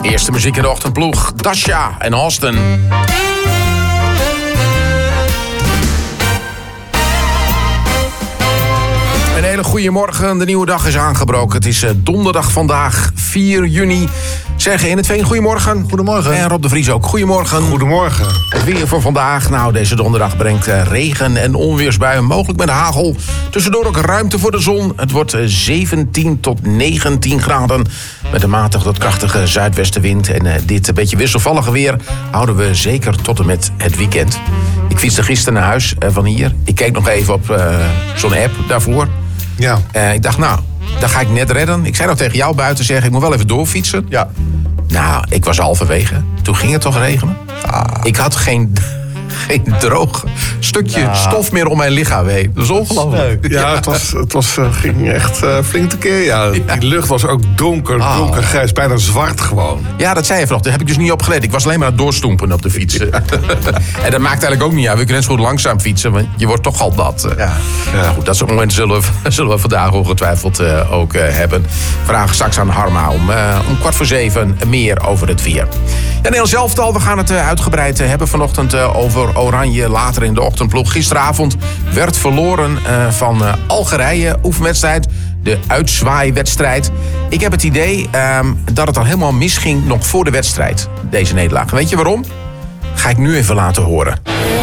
Eerste muziek in de ochtendploeg. Dasha en Austin. Een hele goede morgen. De nieuwe dag is aangebroken. Het is donderdag vandaag, 4 juni. Zeggen in het Veen, goedemorgen. Goedemorgen. En Rob de Vries ook, goedemorgen. Goedemorgen. Het weer voor vandaag. Nou, deze donderdag brengt regen en onweersbuien, mogelijk met hagel. Tussendoor ook ruimte voor de zon. Het wordt 17 tot 19 graden. Met een matig tot krachtige zuidwestenwind. En dit een beetje wisselvallige weer houden we zeker tot en met het weekend. Ik fietste gisteren naar huis van hier. Ik keek nog even op zo'n app daarvoor. Ja. Ik dacht, nou, dat ga ik net redden. Ik zei nog tegen jou buiten zeggen, ik moet wel even doorfietsen. Ja. Nou, ik was halverwege. Toen ging het toch regenen. Ik had geen droog stukje stof meer om mijn lichaam heen. Dat is ongelooflijk. Ja, het ging echt flink tekeer. Ja. Die lucht was ook donkergrijs, bijna zwart gewoon. Ja, dat zei je vanochtend. Daar heb ik dus niet op gelet. Ik was alleen maar aan het doorstoempen op de fiets. En dat maakt eigenlijk ook niet uit. We kunnen net zo goed langzaam fietsen, want je wordt toch al nat. Ja. Nou goed, dat soort momenten zullen we vandaag ongetwijfeld ook hebben. Vragen straks aan Harma om 6:15 meer over het weer. Ja, Nederlands elftal, we gaan het uitgebreid hebben vanochtend over Oranje. Later in de ochtendploeg. Gisteravond werd verloren van Algerije. Oefenwedstrijd. De uitzwaaiwedstrijd. Ik heb het idee dat het al helemaal misging nog voor de wedstrijd. Deze nederlaag. Weet je waarom? Ga ik nu even laten horen.